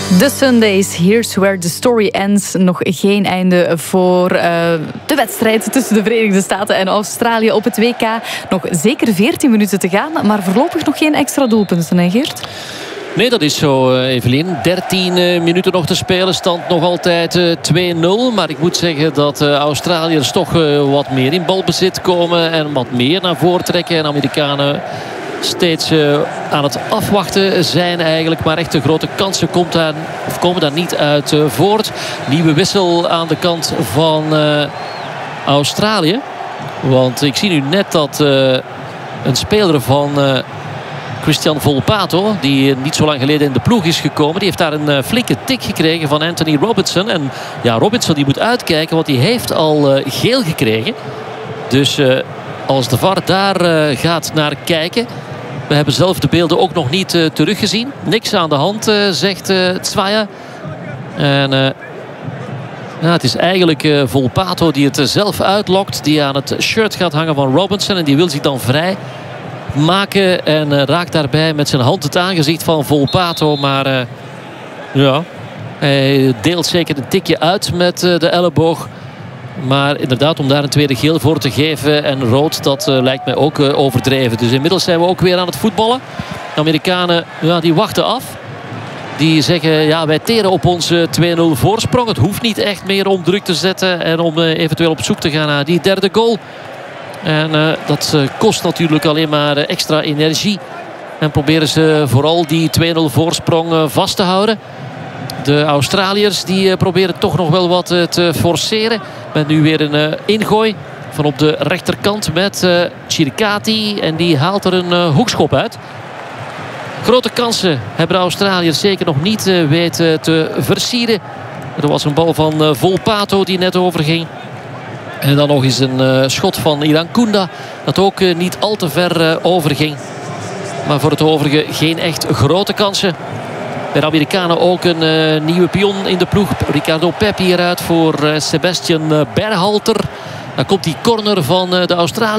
The Sundays, here's where the story ends. Nog geen einde voor de wedstrijd tussen de Verenigde Staten en Australië op het WK. Nog zeker 14 minuten te gaan, maar voorlopig nog geen extra doelpunten, hè Geert? Nee, dat is zo, Evelien. 13 minuten nog te spelen. Stand nog altijd 2-0. Maar ik moet zeggen dat Australiërs toch wat meer in balbezit komen. En wat meer naar voren trekken. En Amerikanen steeds aan het afwachten zijn eigenlijk. Maar echt de grote kansen komen daar niet uit voort. Nieuwe wissel aan de kant van Australië. Want ik zie nu net dat een speler van Christian Volpato, die niet zo lang geleden in de ploeg is gekomen, die heeft daar een flinke tik gekregen van Anthony Robinson. En ja, Robinson die moet uitkijken, want die heeft al geel gekregen. Dus als de VAR daar gaat naar kijken. We hebben zelf de beelden ook nog niet teruggezien. Niks aan de hand, zegt Zwaaja. En ja, het is eigenlijk Volpato die het zelf uitlokt. Die aan het shirt gaat hangen van Robinson. En die wil zich dan vrij maken. En raakt daarbij met zijn hand het aangezicht van Volpato. Maar ja, hij deelt zeker een tikje uit met de elleboog. Maar inderdaad, om daar een tweede geel voor te geven en rood, dat lijkt mij ook overdreven. Dus inmiddels zijn we ook weer aan het voetballen. De Amerikanen, ja, die wachten af. Die zeggen, ja, wij teren op onze 2-0 voorsprong. Het hoeft niet echt meer om druk te zetten en om eventueel op zoek te gaan naar die derde goal. En dat kost natuurlijk alleen maar extra energie. En proberen ze vooral die 2-0 voorsprong vast te houden. De Australiërs die proberen toch nog wel wat te forceren. Met nu weer een ingooi van op de rechterkant met Chirikati. En die haalt er een hoekschop uit. Grote kansen hebben de Australiërs zeker nog niet weten te versieren. Er was een bal van Volpato die net overging. En dan nog eens een schot van Iran Kounda. Dat ook niet al te ver overging. Maar voor het overige geen echt grote kansen. Bij de Amerikanen ook een nieuwe pion in de ploeg. Ricardo Pepi eruit voor Sebastian Berhalter. Dan komt die corner van de Australiërs.